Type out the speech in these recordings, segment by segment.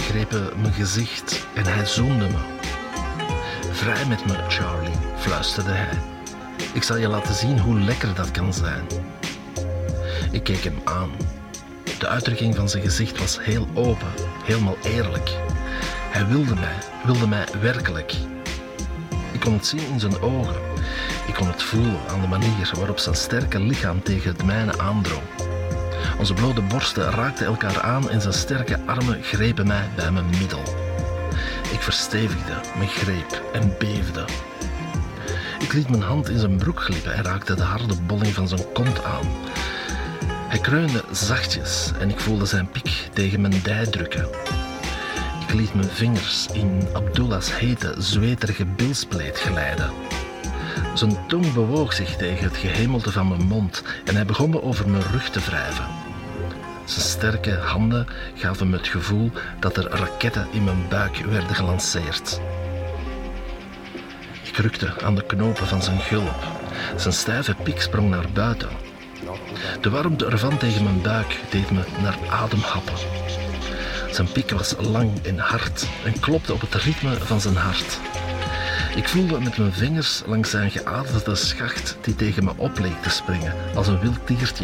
grepen mijn gezicht en hij zoende me. Vrij met me, Charlie, fluisterde hij. Ik zal je laten zien hoe lekker dat kan zijn. Ik keek hem aan. De uitdrukking van zijn gezicht was heel open, helemaal eerlijk. Hij wilde mij werkelijk. Ik kon het zien in zijn ogen. Ik kon het voelen aan de manier waarop zijn sterke lichaam tegen het mijne aandrong. Onze blote borsten raakten elkaar aan en zijn sterke armen grepen mij bij mijn middel. Ik verstevigde mijn greep en beefde. Ik liet mijn hand in zijn broek glippen en raakte de harde bolling van zijn kont aan. Hij kreunde zachtjes en ik voelde zijn pik tegen mijn dij drukken. Ik liet mijn vingers in Abdullah's hete, zweterige bilspleet glijden. Zijn tong bewoog zich tegen het gehemelte van mijn mond en hij begon me over mijn rug te wrijven. Zijn sterke handen gaven me het gevoel dat er raketten in mijn buik werden gelanceerd. Ik rukte aan de knopen van zijn gulp. Zijn stijve pik sprong naar buiten. De warmte ervan tegen mijn buik deed me naar adem happen. Zijn pik was lang en hard en klopte op het ritme van zijn hart. Ik voelde met mijn vingers langs zijn geaderde schacht die tegen me op leek te springen, als een wild diertje.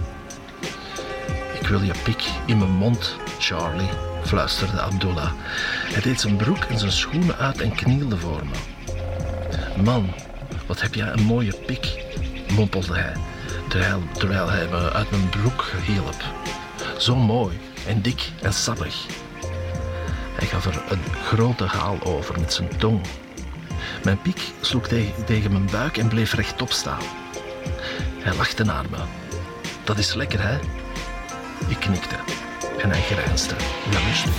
Ik wil je pik in mijn mond, Charlie, fluisterde Abdullah. Hij deed zijn broek en zijn schoenen uit en knielde voor me. Man, wat heb jij een mooie pik, mompelde hij, terwijl hij me uit mijn broek hielp. Zo mooi en dik en sappig. Hij gaf er een grote haal over met zijn tong. Mijn piek sloeg tegen mijn buik en bleef rechtop staan. Hij lachte naar me. Dat is lekker, hè? Ik knikte en hij grijnsde. Wel rustig.